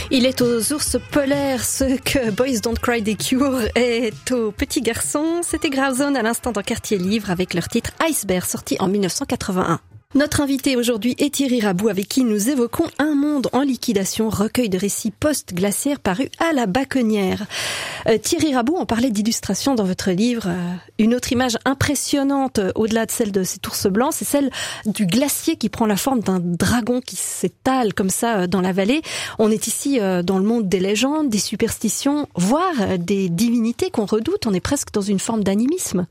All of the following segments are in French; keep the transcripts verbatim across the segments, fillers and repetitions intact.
Il est aux ours polaires ce que Boys Don't Cry des Cure est aux petits garçons. C'était Grauzone à l'instant dans Quartier Livre avec leur titre Iceberg sorti en dix-neuf cent quatre-vingt-un. Notre invité aujourd'hui est Thierry Rabou avec qui nous évoquons Un monde en liquidation, recueil de récits post-glaciaires paru à la Bacconnière. Euh, Thierry Rabou, on parlait d'illustration dans votre livre. Euh, une autre image impressionnante euh, au-delà de celle de cet ours blanc, c'est celle du glacier qui prend la forme d'un dragon qui s'étale comme ça euh, dans la vallée. On est ici euh, dans le monde des légendes, des superstitions, voire euh, des divinités qu'on redoute. On est presque dans une forme d'animisme.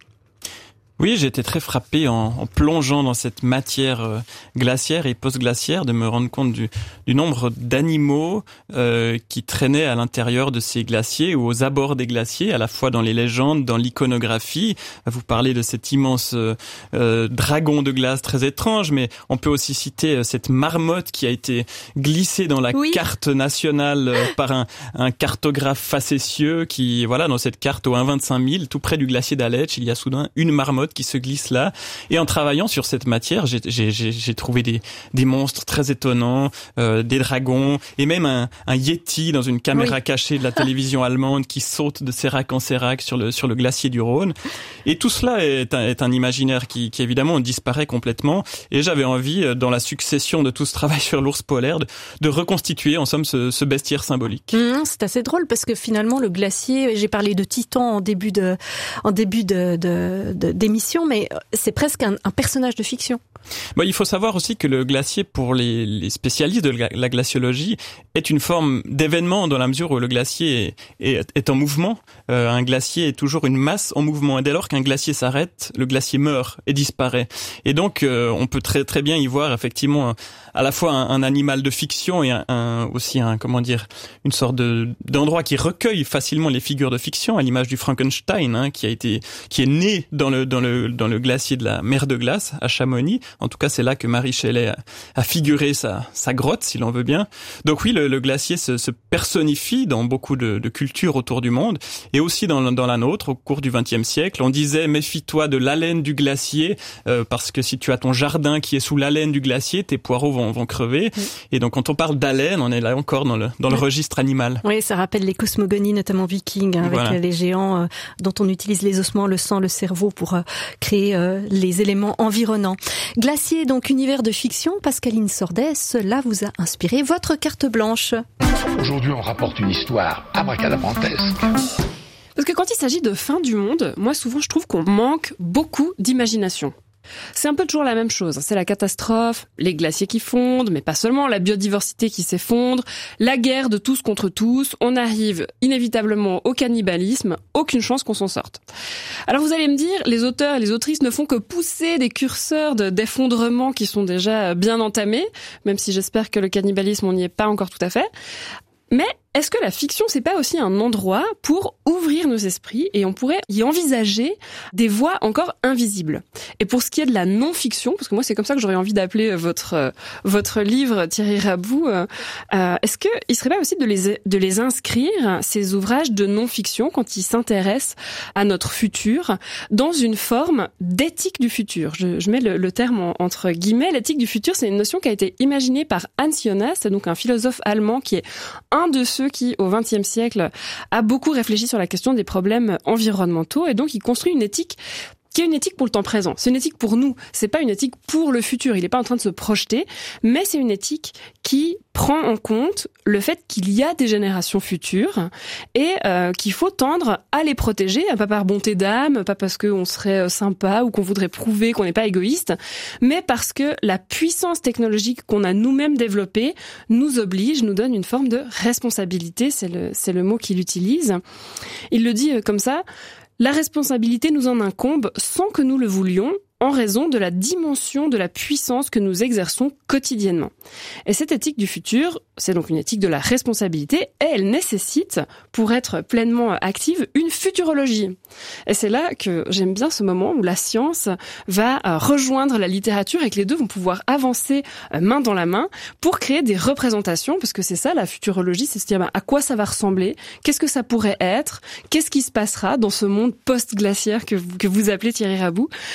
Oui, j'ai été très frappé en, en plongeant dans cette matière euh, glaciaire et post-glaciaire de me rendre compte du, du nombre d'animaux euh, qui traînaient à l'intérieur de ces glaciers ou aux abords des glaciers, à la fois dans les légendes, dans l'iconographie. Vous parlez de cet immense euh, euh, dragon de glace très étrange, mais on peut aussi citer euh, cette marmotte qui a été glissée dans la oui. carte nationale euh, par un, un cartographe facétieux qui, voilà, dans cette carte au un virgule vingt-cinq mille, tout près du glacier d'Aletsch, il y a soudain une marmotte qui se glisse là. Et en travaillant sur cette matière, j'ai, j'ai, j'ai, j'ai trouvé des, des monstres très étonnants, euh, des dragons, et même un, un yéti dans une caméra oui. cachée de la télévision allemande qui saute de sérac en sérac sur le, sur le glacier du Rhône. Et tout cela est un, est un imaginaire qui, qui évidemment disparaît complètement. Et j'avais envie, dans la succession de tout ce travail sur l'ours polaire, de, de reconstituer en somme ce, ce bestiaire symbolique. Mmh, c'est assez drôle parce que finalement le glacier, j'ai parlé de Titan en début de, en début de, de, de d'émission, mais c'est presque un, un personnage de fiction. Bon, il faut savoir aussi que le glacier, pour les, les spécialistes de la, la glaciologie, est une forme d'événement dans la mesure où le glacier est, est, est en mouvement. Euh, un glacier est toujours une masse en mouvement. Et dès lors qu'un glacier s'arrête, le glacier meurt et disparaît. Et donc, euh, on peut très très bien y voir effectivement un, à la fois un, un animal de fiction et un, un, aussi un comment dire une sorte de d'endroit qui recueille facilement les figures de fiction, à l'image du Frankenstein, hein, qui a été qui est né dans le dans le dans le glacier de la mer de glace à Chamonix. En tout cas, c'est là que Mary Shelley a, a figuré sa, sa grotte, si l'on veut bien. Donc oui, le, le glacier se, se personnifie dans beaucoup de, de cultures autour du monde, et aussi dans, dans la nôtre, au cours du vingtième siècle. On disait, méfie-toi de l'haleine du glacier, euh, parce que si tu as ton jardin qui est sous l'haleine du glacier, tes poireaux vont, vont crever. Oui. Et donc, quand on parle d'haleine, on est là encore dans le, dans le registre animal. Oui, ça rappelle les cosmogonies, notamment vikings, hein, avec voilà. les géants euh, dont on utilise les ossements, le sang, le cerveau pour euh, créer euh, les éléments environnants. Glacier, donc univers de fiction, Pascaline Sordet, cela vous a inspiré votre carte blanche. Aujourd'hui, on rapporte une histoire abracadabrantesque. Parce que quand il s'agit de fin du monde, moi souvent je trouve qu'on manque beaucoup d'imagination. C'est un peu toujours la même chose, c'est la catastrophe, les glaciers qui fondent, mais pas seulement, la biodiversité qui s'effondre, la guerre de tous contre tous, on arrive inévitablement au cannibalisme, aucune chance qu'on s'en sorte. Alors vous allez me dire, les auteurs et les autrices ne font que pousser des curseurs de, d'effondrement qui sont déjà bien entamés, même si j'espère que le cannibalisme on n'y est pas encore tout à fait. Mais est-ce que la fiction, c'est pas aussi un endroit pour ouvrir nos esprits et on pourrait y envisager des voies encore invisibles? Et pour ce qui est de la non-fiction, parce que moi c'est comme ça que j'aurais envie d'appeler votre euh, votre livre, Thierry Rabou, euh, euh, est-ce que il serait pas aussi de les de les inscrire, ces ouvrages de non-fiction, quand ils s'intéressent à notre futur, dans une forme d'éthique du futur? Je, je mets le, le terme en, entre guillemets. L'éthique du futur, c'est une notion qui a été imaginée par Hans Jonas, c'est donc un philosophe allemand qui est un de ceux qui, au vingtième siècle, a beaucoup réfléchi sur la question des problèmes environnementaux, et donc il construit une éthique qui est une éthique pour le temps présent. C'est une éthique pour nous. C'est pas une éthique pour le futur. Il n'est pas en train de se projeter, mais c'est une éthique qui prend en compte le fait qu'il y a des générations futures et euh, qu'il faut tendre à les protéger, pas par bonté d'âme, pas parce qu'on serait sympa ou qu'on voudrait prouver qu'on n'est pas égoïste, mais parce que la puissance technologique qu'on a nous-mêmes développée nous oblige, nous donne une forme de responsabilité. C'est le, c'est le mot qu'il utilise. Il le dit comme ça: la responsabilité nous en incombe sans que nous le voulions, en raison de la dimension de la puissance que nous exerçons quotidiennement. Et cette éthique du futur, c'est donc une éthique de la responsabilité, et elle nécessite, pour être pleinement active, une futurologie. Et c'est là que j'aime bien ce moment où la science va rejoindre la littérature et que les deux vont pouvoir avancer main dans la main pour créer des représentations, parce que c'est ça la futurologie, c'est se dire bah, à quoi ça va ressembler, qu'est-ce que ça pourrait être, qu'est-ce qui se passera dans ce monde post-glaciaire que vous, que vous appelez Thierry Rabou. Euh,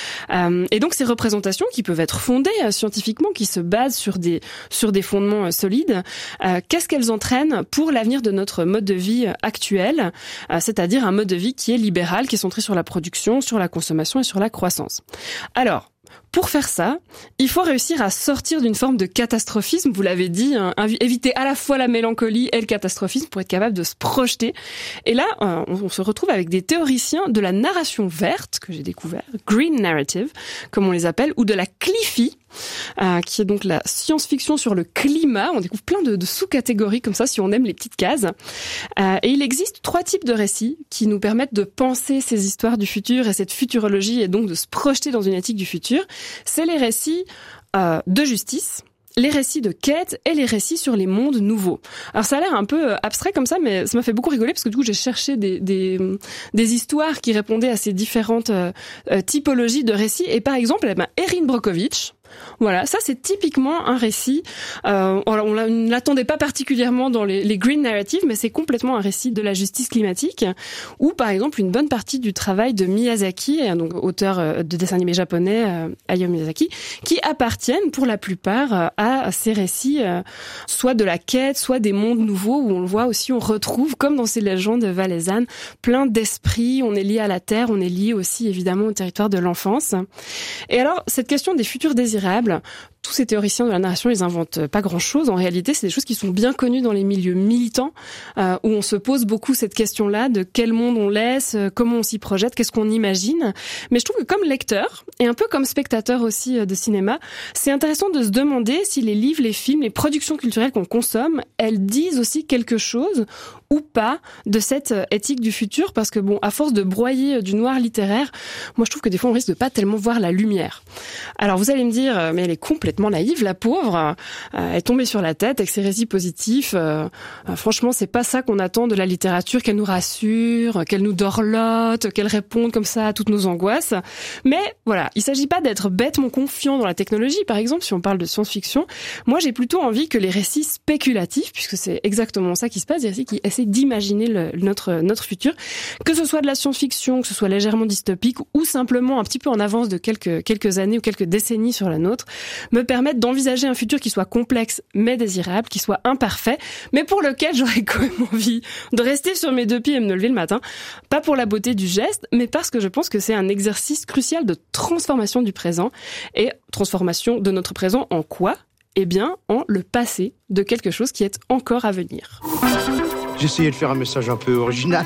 Euh, et donc ces représentations qui peuvent être fondées euh, scientifiquement, qui se basent sur des sur des fondements euh, solides, euh, qu'est-ce qu'elles entraînent pour l'avenir de notre mode de vie euh, actuel, euh, c'est-à-dire un mode de vie qui est libéral, qui est centré sur la production, sur la consommation et sur la croissance. Alors, pour faire ça, il faut réussir à sortir d'une forme de catastrophisme, vous l'avez dit, hein, éviter à la fois la mélancolie et le catastrophisme pour être capable de se projeter. Et là, on, on se retrouve avec des théoriciens de la narration verte, que j'ai découvert, green narrative, comme on les appelle, ou de la Cliffy, euh, qui est donc la science-fiction sur le climat. On découvre plein de, de sous-catégories comme ça, si on aime les petites cases. Euh, et il existe trois types de récits qui nous permettent de penser ces histoires du futur et cette futurologie, et donc de se projeter dans une éthique du futur. C'est les récits euh, de justice, les récits de quête et les récits sur les mondes nouveaux. Alors ça a l'air un peu abstrait comme ça, mais ça m'a fait beaucoup rigoler parce que du coup j'ai cherché des des, des histoires qui répondaient à ces différentes euh, typologies de récits. Et par exemple, eh ben, Erin Brockovich, voilà, ça c'est typiquement un récit. Euh, on ne l'attendait pas particulièrement dans les, les green narratives, mais c'est complètement un récit de la justice climatique. Ou par exemple une bonne partie du travail de Miyazaki, donc auteur de dessins animés japonais, euh, Hayao Miyazaki, qui appartiennent pour la plupart euh, à ces récits, euh, soit de la quête, soit des mondes nouveaux où on le voit aussi, on retrouve comme dans ces légendes valaisannes, plein d'esprits. On est lié à la terre, on est lié aussi évidemment au territoire de l'enfance. Et alors cette question des futurs désirables, tous ces théoriciens de la narration, ils inventent pas grand-chose. En réalité, c'est des choses qui sont bien connues dans les milieux militants, euh, où on se pose beaucoup cette question-là de quel monde on laisse, euh, comment on s'y projette, qu'est-ce qu'on imagine. Mais je trouve que comme lecteur, et un peu comme spectateur aussi euh, de cinéma, c'est intéressant de se demander si les livres, les films, les productions culturelles qu'on consomme, elles disent aussi quelque chose ou pas de cette éthique du futur, parce que bon, à force de broyer du noir littéraire, moi je trouve que des fois on risque de pas tellement voir la lumière. Alors vous allez me dire, mais elle est complètement naïve, la pauvre, elle est tombée sur la tête avec ses récits positifs. Euh, franchement, c'est pas ça qu'on attend de la littérature, qu'elle nous rassure, qu'elle nous dorlote, qu'elle réponde comme ça à toutes nos angoisses. Mais voilà, il s'agit pas d'être bêtement confiant dans la technologie, par exemple, si on parle de science-fiction. Moi, j'ai plutôt envie que les récits spéculatifs, puisque c'est exactement ça qui se passe, des récits qui essaient d'imaginer le, notre notre futur, que ce soit de la science-fiction, que ce soit légèrement dystopique ou simplement un petit peu en avance de quelques quelques années ou quelques décennies sur la nôtre, me permettent d'envisager un futur qui soit complexe mais désirable, qui soit imparfait, mais pour lequel j'aurais quand même envie de rester sur mes deux pieds et me lever le matin, pas pour la beauté du geste, mais parce que je pense que c'est un exercice crucial de transformation du présent. Et transformation de notre présent en quoi ? Eh bien, en le passé de quelque chose qui est encore à venir. J'essayais de faire un message un peu original.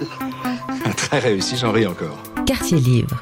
Très réussi, j'en ris encore. Quartier Livre.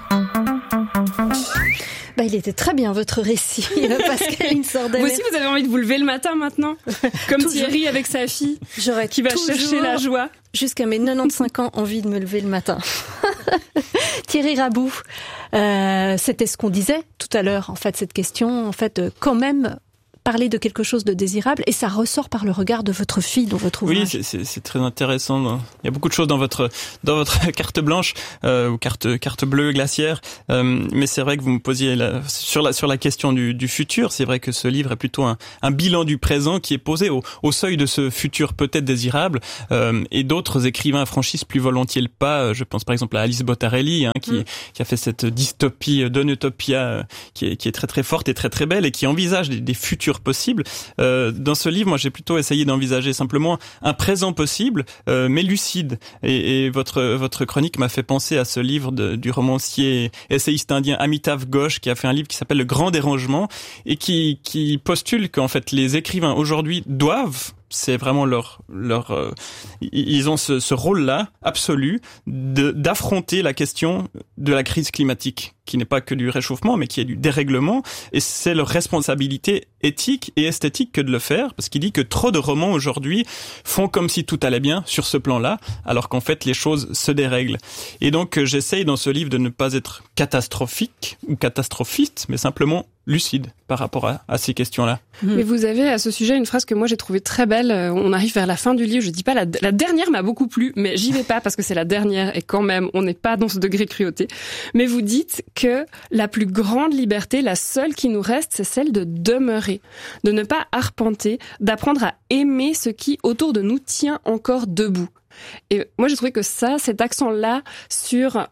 Bah, il était très bien votre récit, Pascaline Sordet. Vous aussi, vous avez envie de vous lever le matin maintenant, comme Thierry avec sa fille, J'aurais qui va chercher la joie. Jusqu'à mes quatre-vingt-quinze ans, envie de me lever le matin. Thierry Rabou, euh, c'était ce qu'on disait tout à l'heure, en fait, cette question, en fait, euh, quand même parler de quelque chose de désirable, et ça ressort par le regard de votre fille dans votre ouvrage. Oui, c'est, c'est, c'est très intéressant. Il y a beaucoup de choses dans votre dans votre carte blanche euh, ou carte carte bleue glaciaire, euh, mais c'est vrai que vous me posiez la, sur la sur la question du, du futur. C'est vrai que ce livre est plutôt un, un bilan du présent qui est posé au, au seuil de ce futur peut-être désirable, euh, et d'autres écrivains franchissent plus volontiers le pas. Je pense par exemple à Alice Bottarelli, hein, qui mm. qui a fait cette dystopie d'Unutopia qui est qui est très très forte et très très belle et qui envisage des, des futurs possible. Euh, dans ce livre, moi, j'ai plutôt essayé d'envisager simplement un présent possible, euh, mais lucide. Et, et votre votre chronique m'a fait penser à ce livre de, du romancier essayiste indien Amitav Ghosh, qui a fait un livre qui s'appelle Le Grand Dérangement et qui qui postule qu'en fait les écrivains aujourd'hui doivent, c'est vraiment leur leur euh, ils ont ce, ce rôle-là absolu de d'affronter la question de la crise climatique, qui n'est pas que du réchauffement mais qui est du dérèglement, et c'est leur responsabilité éthique et esthétique que de le faire, parce qu'il dit que trop de romans aujourd'hui font comme si tout allait bien sur ce plan-là, alors qu'en fait les choses se dérèglent. Et donc j'essaye dans ce livre de ne pas être catastrophique ou catastrophiste, mais simplement lucide par rapport à, à ces questions-là. Mmh. Mais vous avez à ce sujet une phrase que moi j'ai trouvée très belle. On arrive vers la fin du livre. Je dis pas la, la dernière m'a beaucoup plu, mais j'y vais pas parce que c'est la dernière et quand même on n'est pas dans ce degré de cruauté. Mais vous dites que la plus grande liberté, la seule qui nous reste, c'est celle de demeurer, de ne pas arpenter, d'apprendre à aimer ce qui autour de nous tient encore debout. Et moi j'ai trouvé que ça, cet accent-là sur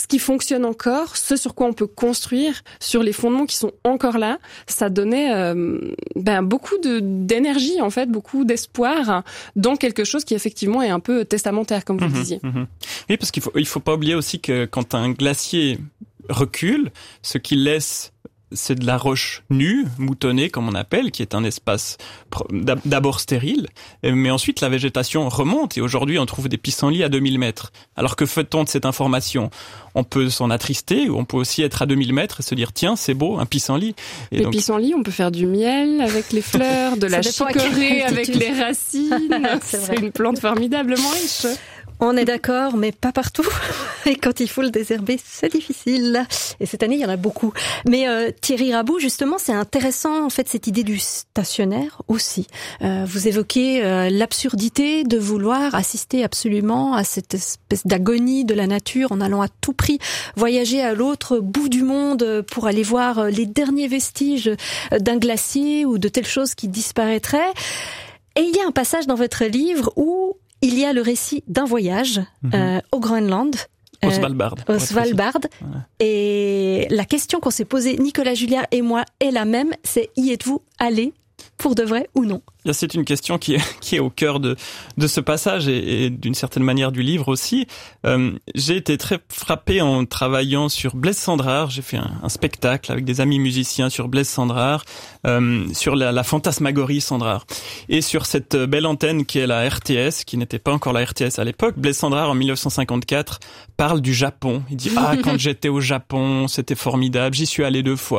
ce qui fonctionne encore, ce sur quoi on peut construire, sur les fondements qui sont encore là, ça donnait euh, ben, beaucoup de, d'énergie, en fait, beaucoup d'espoir dans quelque chose qui, effectivement, est un peu testamentaire, comme vous mmh, le disiez. Mmh. Oui, parce qu'il faut, il faut pas oublier aussi que quand un glacier recule, ce qu'il laisse, c'est de la roche nue, moutonnée, comme on appelle, qui est un espace d'abord stérile, mais ensuite la végétation remonte et aujourd'hui on trouve des pissenlits à deux mille mètres. Alors que fait-on de cette information ? On peut s'en attrister ou on peut aussi être à deux mille mètres et se dire tiens, c'est beau, un pissenlit. Et les donc... pissenlits, on peut faire du miel avec les fleurs, de la chicorée avec les racines. c'est, c'est une plante formidablement riche. On est d'accord, mais pas partout. Et quand il faut le désherber, c'est difficile. Et cette année, il y en a beaucoup. Mais euh, Thierry Rabou, justement, c'est intéressant, en fait, cette idée du stationnaire aussi. Euh, vous évoquez euh, l'absurdité de vouloir assister absolument à cette espèce d'agonie de la nature en allant à tout prix voyager à l'autre bout du monde pour aller voir les derniers vestiges d'un glacier ou de telle chose qui disparaîtrait. Et il y a un passage dans votre livre où il y a le récit d'un voyage mmh. euh, au Groenland. Au Svalbard. Euh, au Svalbard. Ouais. Et la question qu'on s'est posée, Nicolas Julliard et moi, est la même, c'est y êtes-vous allé pour de vrai ou non ? C'est une question qui est, qui est au cœur de, de ce passage et, et d'une certaine manière du livre aussi. Euh, j'ai été très frappé en travaillant sur Blaise Cendrars. J'ai fait un, un spectacle avec des amis musiciens sur Blaise Cendrars, euh, sur la, la fantasmagorie Cendrars. Et sur cette belle antenne qui est la R T S, qui n'était pas encore la R T S à l'époque, Blaise Cendrars en dix-neuf cent cinquante-quatre parle du Japon. Il dit « Ah, quand j'étais au Japon, c'était formidable, j'y suis allé deux fois ».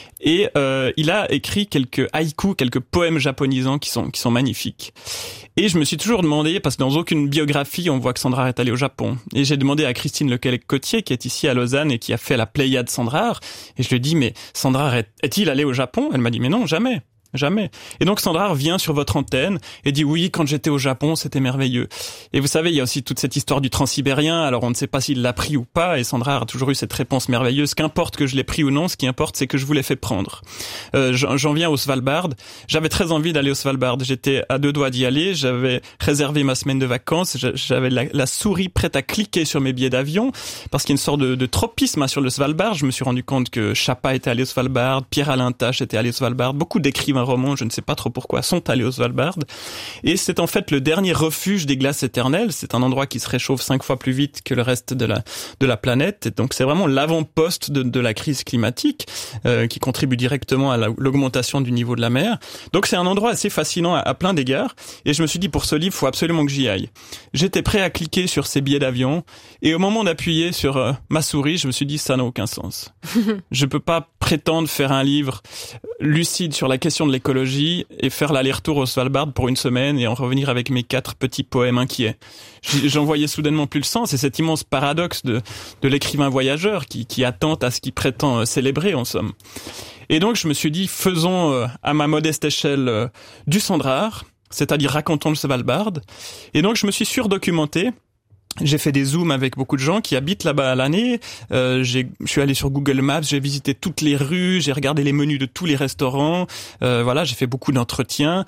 Et euh, il a écrit quelques haïkus, quelques poèmes japonisants qui sont qui sont magnifiques. Et je me suis toujours demandé, parce que dans aucune biographie on voit que Cendrars est allé au Japon. Et j'ai demandé à Christine Lequelec-Cotier, qui est ici à Lausanne et qui a fait la Pléiade Cendrars, et je lui ai dit mais Cendrars est, est-il allé au Japon ? Elle m'a dit mais non, jamais. Jamais. Et donc Cendrars vient sur votre antenne et dit oui, quand j'étais au Japon, c'était merveilleux. Et vous savez, il y a aussi toute cette histoire du transsibérien, alors on ne sait pas s'il l'a pris ou pas, et Cendrars a toujours eu cette réponse merveilleuse. Qu'importe que je l'ai pris ou non, ce qui importe, c'est que je vous l'ai fait prendre. Euh, j'en viens au Svalbard. J'avais très envie d'aller au Svalbard. J'étais à deux doigts d'y aller. J'avais réservé ma semaine de vacances. J'avais la, la souris prête à cliquer sur mes billets d'avion, parce qu'il y a une sorte de, de tropisme sur le Svalbard. Je me suis rendu compte que Chapa était allé au Svalbard, Pierre-Alain Tache était allé au Svalbard, beaucoup d'écrivains romans, je ne sais pas trop pourquoi, sont allés au Svalbard. Et c'est en fait le dernier refuge des glaces éternelles. C'est un endroit qui se réchauffe cinq fois plus vite que le reste de la de la planète. Et donc c'est vraiment l'avant-poste de, de la crise climatique euh, qui contribue directement à la, l'augmentation du niveau de la mer. Donc c'est un endroit assez fascinant à, à plein d'égards. Et je me suis dit pour ce livre, il faut absolument que j'y aille. J'étais prêt à cliquer sur ces billets d'avion. Et au moment d'appuyer sur euh, ma souris, je me suis dit ça n'a aucun sens. Je peux pas prétendre faire un livre lucide sur la question de l'écologie et faire l'aller-retour au Svalbard pour une semaine et en revenir avec mes quatre petits poèmes inquiets. J'en voyais soudainement plus le sens, et cet immense paradoxe de, de l'écrivain voyageur qui, qui attente à ce qu'il prétend célébrer en somme. Et donc je me suis dit, faisons euh, à ma modeste échelle euh, du Cendrars, c'est-à-dire racontons le Svalbard. Et donc je me suis surdocumenté. J'ai fait des zooms avec beaucoup de gens qui habitent là-bas à l'année. Euh, j'ai, je suis allé sur Google Maps, j'ai visité toutes les rues, j'ai regardé les menus de tous les restaurants. Euh, voilà, j'ai fait beaucoup d'entretiens.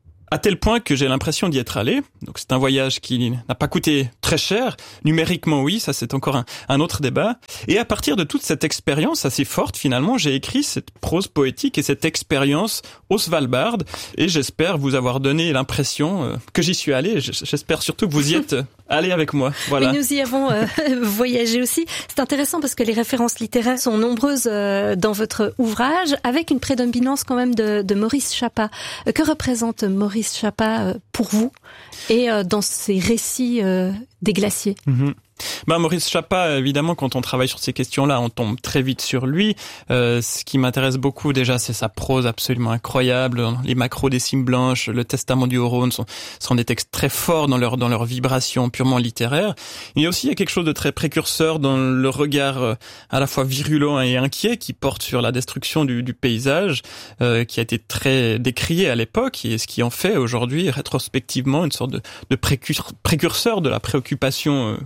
À tel point que j'ai l'impression d'y être allé. Donc c'est un voyage qui n'a pas coûté très cher. Numériquement, oui, ça c'est encore un, un autre débat. Et à partir de toute cette expérience assez forte, finalement, j'ai écrit cette prose poétique et cette expérience au Svalbard. Et j'espère vous avoir donné l'impression euh, que j'y suis allé. J'espère surtout que vous y êtes allé avec moi. Voilà. Oui, nous y avons euh, voyagé aussi. C'est intéressant parce que les références littéraires sont nombreuses euh, dans votre ouvrage, avec une prédominance quand même de, de Maurice Chapa. Euh, que représente Maurice Chapa pour vous et dans ces récits des glaciers? Mmh. Bah, Maurice Chapa, évidemment, quand on travaille sur ces questions-là, on tombe très vite sur lui. Euh, ce qui m'intéresse beaucoup, déjà, c'est sa prose absolument incroyable. Les macros des cimes blanches, le Testament du Haut-Rhône sont, sont des textes très forts dans leur, dans leur vibration purement littéraire. Et aussi, il y a quelque chose de très précurseur dans le regard euh, à la fois virulent et inquiet qui porte sur la destruction du, du paysage, euh, qui a été très décrié à l'époque, et ce qui en fait aujourd'hui, rétrospectivement, une sorte de, de précur- précurseur de la préoccupation euh, climatique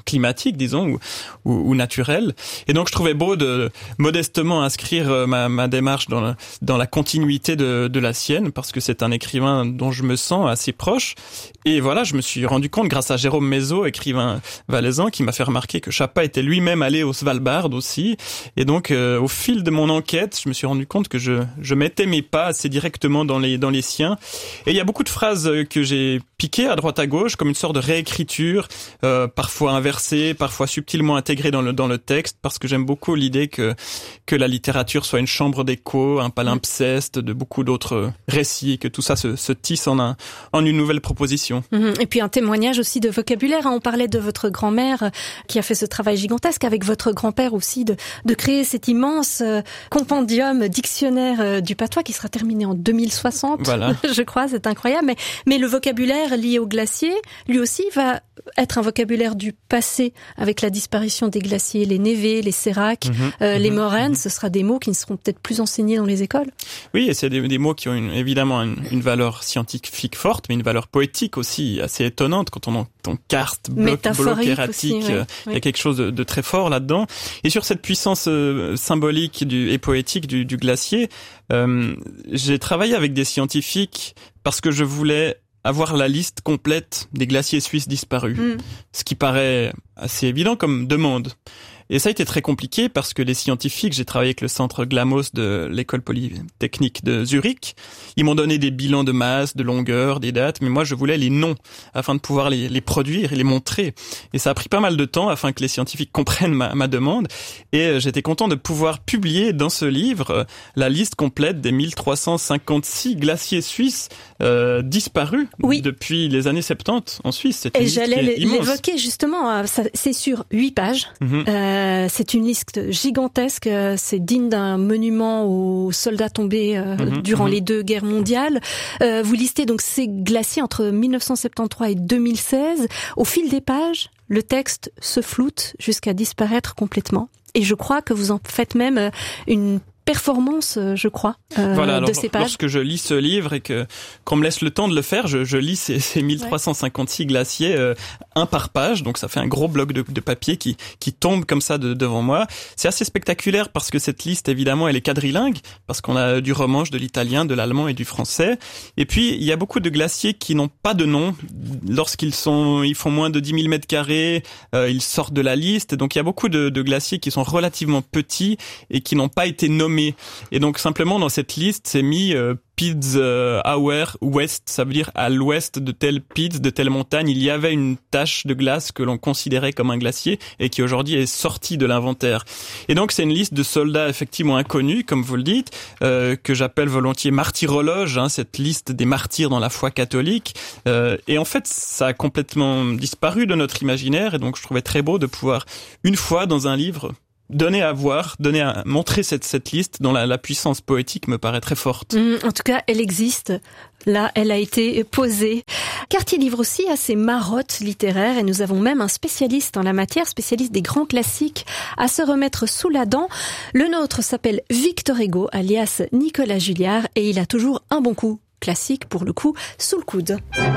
synthétique, disons, ou, ou, ou naturel. Et donc je trouvais beau de modestement inscrire ma, ma démarche dans la, dans la continuité de, de la sienne, parce que c'est un écrivain dont je me sens assez proche. Et voilà, je me suis rendu compte, grâce à Jérôme Mézot, écrivain valaisan, qui m'a fait remarquer que Chapa était lui-même allé au Svalbard aussi. Et donc, euh, au fil de mon enquête, je me suis rendu compte que je, je mettais mes pas assez directement dans les, dans les siens. Et il y a beaucoup de phrases que j'ai piquées à droite à gauche, comme une sorte de réécriture, euh, parfois inversée, parfois subtilement intégrée dans le, dans le texte, parce que j'aime beaucoup l'idée que, que la littérature soit une chambre d'écho, un palimpseste de beaucoup d'autres récits, que tout ça se, se tisse en un, en une nouvelle proposition. Et puis un témoignage aussi de vocabulaire. On parlait de votre grand-mère qui a fait ce travail gigantesque, avec votre grand-père aussi, de, de créer cet immense compendium, dictionnaire du patois qui sera terminé en deux mille soixante, voilà. Je crois, c'est incroyable. Mais, mais le vocabulaire lié au glacier, lui aussi, va être un vocabulaire du passé, avec la disparition des glaciers, les névés, les séracs, mmh, euh, mmh, les moraines. Mmh. Ce sera des mots qui ne seront peut-être plus enseignés dans les écoles. Oui, et c'est des, des mots qui ont une, évidemment une, une valeur scientifique forte, mais une valeur poétique aussi assez étonnante. Quand on en carte, bloc, bloc erratique, aussi, ouais, il y a quelque chose de, de très fort là-dedans. Et sur cette puissance euh, symbolique du, et poétique du, du glacier, euh, j'ai travaillé avec des scientifiques parce que je voulais avoir la liste complète des glaciers suisses disparus, mmh. ce qui paraît assez évident comme demande. Et ça a été très compliqué parce que les scientifiques, j'ai travaillé avec le centre Glamos de l'école polytechnique de Zurich, ils m'ont donné des bilans de masse, de longueur, des dates, mais moi je voulais les noms afin de pouvoir les, les produire et les montrer. Et ça a pris pas mal de temps afin que les scientifiques comprennent ma, ma demande. Et j'étais content de pouvoir publier dans ce livre la liste complète des mille trois cent cinquante-six glaciers suisses euh, disparus oui. depuis les années soixante-dix en Suisse. C'est une et liste j'allais qui est immense. L'évoquer justement, ça, c'est sur huit pages. Mm-hmm. Euh, c'est une liste gigantesque, c'est digne d'un monument aux soldats tombés euh, mmh, durant mmh. les deux guerres mondiales. Euh, vous listez donc ces glaciers entre mille neuf cent soixante-treize et deux mille seize. Au fil des pages, le texte se floute jusqu'à disparaître complètement. Et je crois que vous en faites même une performance, je crois, euh, voilà, alors, de ces pages. Lorsque je lis ce livre et que qu'on me laisse le temps de le faire, je, je lis ces, ces mille trois cent cinquante-six ouais. glaciers euh, un par page, donc ça fait un gros bloc de, de papier qui qui tombe comme ça de, devant moi. C'est assez spectaculaire parce que cette liste, évidemment, elle est quadrilingue, parce qu'on a du romanche, de l'italien, de l'allemand et du français. Et puis il y a beaucoup de glaciers qui n'ont pas de nom. Lorsqu'ils sont, ils font moins de dix mille mètres carrés, euh, ils sortent de la liste. Donc il y a beaucoup de, de glaciers qui sont relativement petits et qui n'ont pas été nommés. Et donc simplement dans cette liste, c'est mis euh, Piz euh, Auer West, ça veut dire à l'ouest de telle Piz, de telle montagne, il y avait une tache de glace que l'on considérait comme un glacier et qui aujourd'hui est sortie de l'inventaire. Et donc c'est une liste de soldats effectivement inconnus, comme vous le dites, euh, que j'appelle volontiers martyrologe, hein, cette liste des martyrs dans la foi catholique. Euh, et en fait, ça a complètement disparu de notre imaginaire et donc je trouvais très beau de pouvoir, une fois dans un livre, donner à voir, donner à montrer cette cette liste dont la, la puissance poétique me paraît très forte. Mmh, en tout cas, elle existe. Là, elle a été posée. Cartier livre aussi à ses marottes littéraires et nous avons même un spécialiste en la matière, spécialiste des grands classiques, à se remettre sous la dent. Le nôtre s'appelle Victor Hugo, alias Nicolas Julliard, et il a toujours un bon coup classique, pour le coup, sous le coude.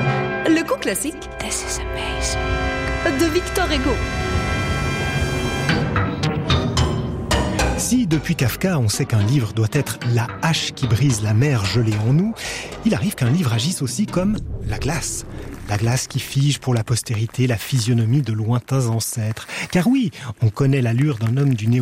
Le coup classique This is amazing de Victor Hugo. Si, depuis Kafka, on sait qu'un livre doit être la hache qui brise la mer gelée en nous, il arrive qu'un livre agisse aussi comme la glace. La glace qui fige pour la postérité la physionomie de lointains ancêtres. Car oui, on connaît l'allure d'un homme du néo